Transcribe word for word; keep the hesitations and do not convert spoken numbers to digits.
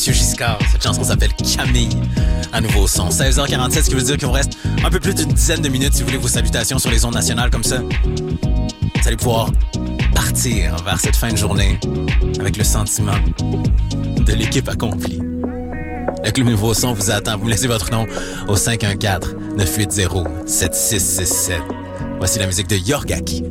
Monsieur Giscard. Cette chanson s'appelle Camille, à nouveau son. seize heures quarante-sept, ce qui veut dire qu'il vous reste un peu plus d'une dizaine de minutes si vous voulez vos salutations sur les ondes nationales comme ça. Vous allez pouvoir partir vers cette fin de journée avec le sentiment de l'équipe accomplie. Le Club Nouveau Son vous attend. Vous me laissez votre nom au cinq un quatre, neuf huit zéro, sept six six sept. Voici la musique de Yorgaki.